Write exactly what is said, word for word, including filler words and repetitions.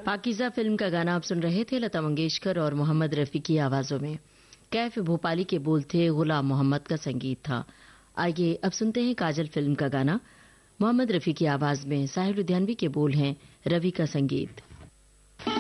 Pakeezah film का गाना आप सुन रहे थे, लता मंगेशकर और मोहम्मद रफ़ी की आवाजों में। कैफ भोपाली के बोल थे, गुलाम मोहम्मद का संगीत था। आइए अब सुनते हैं काजल फिल्म का गाना, मोहम्मद रफ़ी की आवाज में, साहिर लुधियानवी के बोल हैं, रवि का संगीत।